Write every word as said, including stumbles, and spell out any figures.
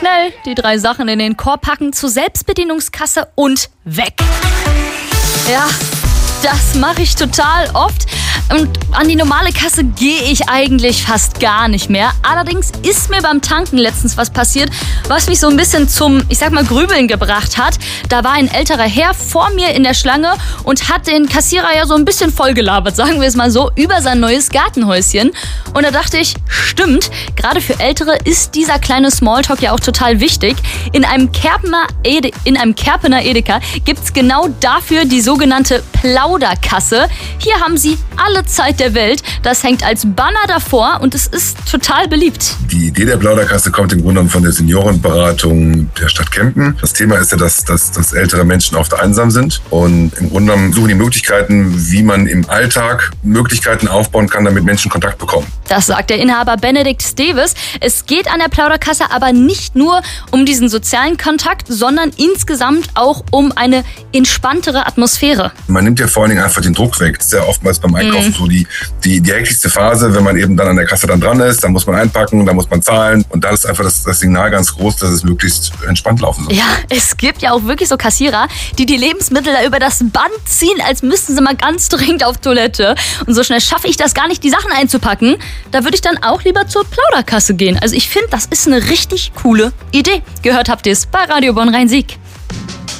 Schnell die drei Sachen in den Korb packen, zur Selbstbedienungskasse und weg. Ja, das mache ich total oft. Und an die normale Kasse gehe ich eigentlich fast gar nicht mehr. Allerdings ist mir beim Tanken letztens was passiert, was mich so ein bisschen zum, ich sag mal, Grübeln gebracht hat. Da war ein älterer Herr vor mir in der Schlange und hat den Kassierer ja so ein bisschen vollgelabert, sagen wir es mal so, über sein neues Gartenhäuschen. Und da dachte ich, stimmt, gerade für Ältere ist dieser kleine Smalltalk ja auch total wichtig. In einem Kerpener, Ede, in einem Kerpener Edeka gibt's genau dafür die sogenannte Plauderkasse. Hier haben sie alle Zeit der Welt. Das hängt als Banner davor und es ist total beliebt. Die Idee der Plauderkasse kommt im Grunde genommen von der Seniorenberatung der Stadt Kempen. Das Thema ist ja, dass, dass, dass ältere Menschen oft einsam sind und im Grunde genommen suchen die Möglichkeiten, wie man im Alltag Möglichkeiten aufbauen kann, damit Menschen Kontakt bekommen. Das sagt der Inhaber Benedikt Steves. Es geht an der Plauderkasse aber nicht nur um diesen sozialen Kontakt, sondern insgesamt auch um eine entspanntere Atmosphäre. Man nimmt ja vor allen Dingen einfach den Druck weg. Das ist ja oftmals beim Einkaufen mm. so die, die, die hektischste Phase, wenn man eben dann an der Kasse dann dran ist, dann muss man einpacken, dann muss man zahlen und da ist einfach das, das Signal ganz groß, dass es möglichst entspannt laufen soll. Ja, es gibt ja auch wirklich so Kassierer, die die Lebensmittel da über das Band ziehen, als müssten sie mal ganz dringend auf Toilette. Und so schnell schaffe ich das gar nicht, die Sachen einzupacken. Da würde ich dann auch lieber zur Plauderkasse gehen. Also ich finde, das ist eine richtig coole Idee. Gehört habt ihr es bei Radio Bonn Rhein-Sieg.